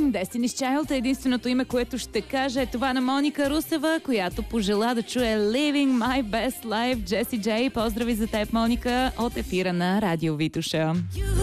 Destiny's Child е единственото име, което ще кажа е това на Моника Русева, която пожела да чуе Living My Best Life. Джеси Джей, поздрави за теб, Моника, от ефира на Радио Витоша.